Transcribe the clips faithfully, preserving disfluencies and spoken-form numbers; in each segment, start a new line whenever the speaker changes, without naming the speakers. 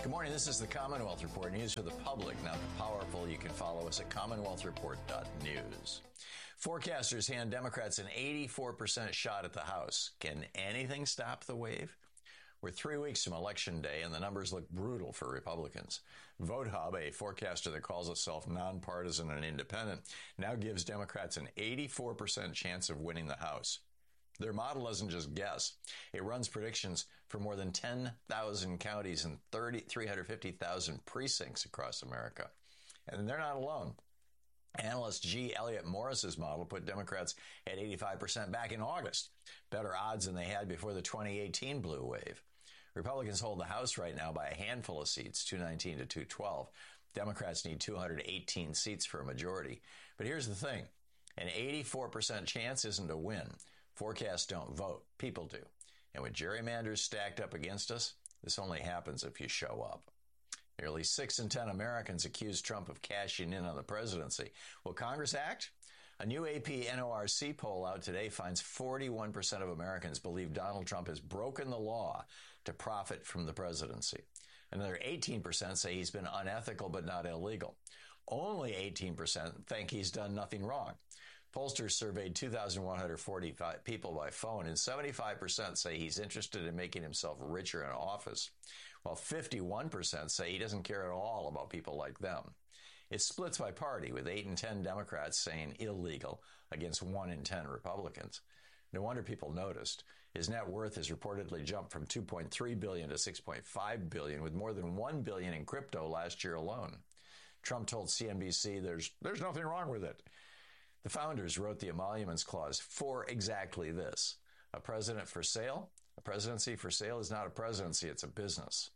Good morning. This is the Commonwealth Report, news for the public, not the powerful. You can follow us at commonwealth report dot news. Forecasters hand Democrats an eighty-four percent shot at the House. Can anything stop the wave? We're three weeks from Election Day, and the numbers look brutal for Republicans. VoteHub, a forecaster that calls itself nonpartisan and independent, now gives Democrats an eighty-four percent chance of winning the House. Their model doesn't just guess. It runs predictions for more than ten thousand counties and three hundred fifty thousand precincts across America. And they're not alone. Analyst G. Elliott Morris's model put Democrats at eighty-five percent back in August. Better odds than they had before the twenty eighteen blue wave. Republicans hold the House right now by a handful of seats, two nineteen to two twelve. Democrats need two hundred eighteen seats for a majority. But here's the thing. An eighty-four percent chance isn't a win. Forecasts don't vote. People do. And with gerrymanders stacked up against us, this only happens if you show up. Nearly six in ten Americans accuse Trump of cashing in on the presidency. Will Congress act? A new A P N O R C poll out today finds forty-one percent of Americans believe Donald Trump has broken the law to profit from the presidency. Another eighteen percent say he's been unethical but not illegal. Only eighteen percent think he's done nothing wrong. Pollsters surveyed two thousand one hundred forty-five people by phone, and seventy-five percent say he's interested in making himself richer in office, while fifty-one percent say he doesn't care at all about people like them. It splits by party, with eight in ten Democrats saying illegal against one in ten Republicans. No wonder people noticed. His net worth has reportedly jumped from two point three billion dollars to six point five billion dollars, with more than one billion dollars in crypto last year alone. Trump told C N B C there's there's nothing wrong with it. The founders wrote the emoluments clause for exactly this. A president for sale? A presidency for sale is not a presidency, it's a business.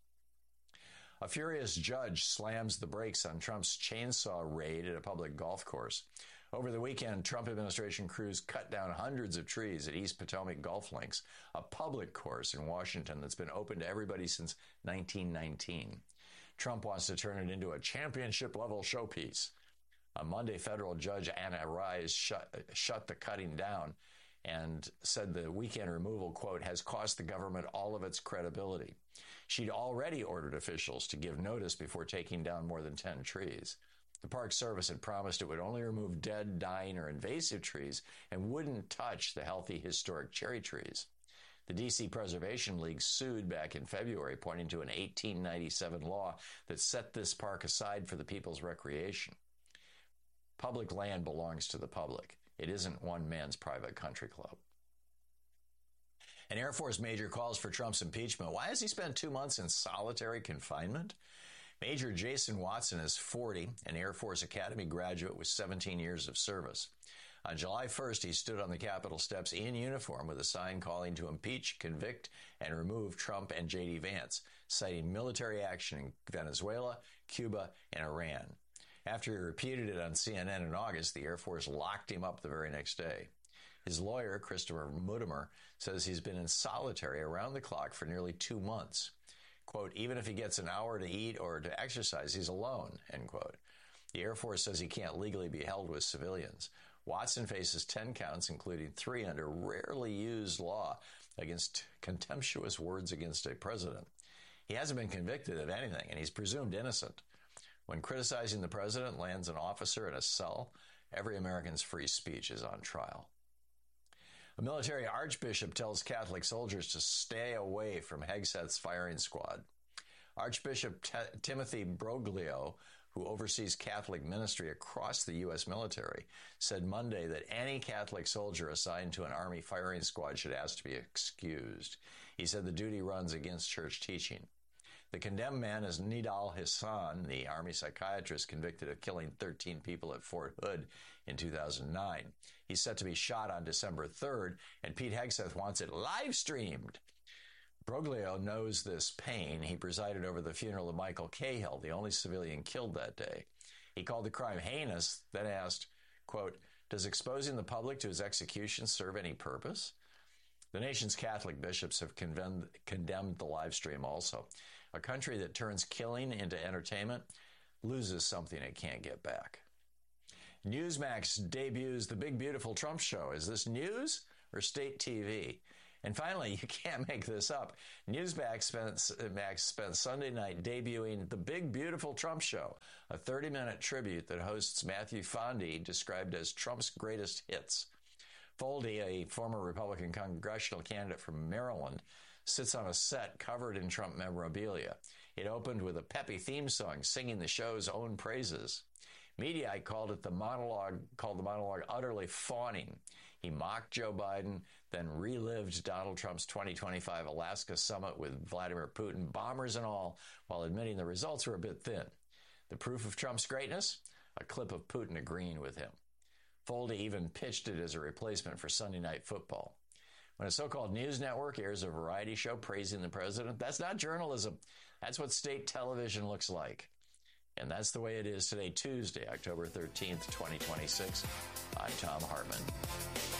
A furious judge slams the brakes on Trump's chainsaw raid at a public golf course. Over the weekend, Trump administration crews cut down hundreds of trees at East Potomac Golf Links, a public course in Washington that's been open to everybody since nineteen nineteen. Trump wants to turn it into a championship-level showpiece. On Monday, federal judge Anna Rise shut, shut the cutting down and said the weekend removal, quote, has cost the government all of its credibility. She'd already ordered officials to give notice before taking down more than ten trees. The Park Service had promised it would only remove dead, dying, or invasive trees and wouldn't touch the healthy historic cherry trees. The D C Preservation League sued back in February, pointing to an eighteen ninety-seven law that set this park aside for the people's recreation. Public land belongs to the public. It isn't one man's private country club. An Air Force major calls for Trump's impeachment. Why has he spent two months in solitary confinement? Major Jason Watson is forty, an Air Force Academy graduate with seventeen years of service. On July first, he stood on the Capitol steps in uniform with a sign calling to impeach, convict, and remove Trump and J D Vance, citing military action in Venezuela, Cuba, and Iran. After he repeated it on C N N in August, the Air Force locked him up the very next day. His lawyer, Christopher Mutimer, says he's been in solitary around the clock for nearly two months. Quote, even if he gets an hour to eat or to exercise, he's alone, end quote. The Air Force says he can't legally be held with civilians. Watson faces ten counts, including three under rarely used law against contemptuous words against a president. He hasn't been convicted of anything, and he's presumed innocent. When criticizing the president lands an officer in a cell, every American's free speech is on trial. A military archbishop tells Catholic soldiers to stay away from Hegseth's firing squad. Archbishop T- Timothy Broglio, who oversees Catholic ministry across the U S military, said Monday that any Catholic soldier assigned to an Army firing squad should ask to be excused. He said the duty runs against church teaching. The condemned man is Nidal Hassan, the Army psychiatrist convicted of killing thirteen people at Fort Hood in two thousand nine. He's set to be shot on December third, and Pete Hegseth wants it live-streamed. Broglio knows this pain. He presided over the funeral of Michael Cahill, the only civilian killed that day. He called the crime heinous, then asked, quote, does exposing the public to his execution serve any purpose? The nation's Catholic bishops have condemned, condemned the live stream also. A country that turns killing into entertainment loses something it can't get back. Newsmax debuts The Big Beautiful Trump Show. Is this news or state T V? And finally, you can't make this up. Newsmax spent, Max spent Sunday night debuting The Big Beautiful Trump Show, a thirty-minute tribute that hosts Matthew Fondy described as Trump's greatest hits. Foldy, a former Republican congressional candidate from Maryland, sits on a set covered in Trump memorabilia. It opened with a peppy theme song singing the show's own praises. Mediaite called it the monologue, called the monologue utterly fawning. He mocked Joe Biden, then relived Donald Trump's twenty twenty-five Alaska summit with Vladimir Putin, bombers and all, while admitting the results were a bit thin. The proof of Trump's greatness? A clip of Putin agreeing with him. Foldy even pitched it as a replacement for Sunday Night Football. When a so-called news network airs a variety show praising the president, that's not journalism. That's what state television looks like. And that's the way it is today, Tuesday, October thirteenth, twenty twenty-six. I'm Thom Hartmann.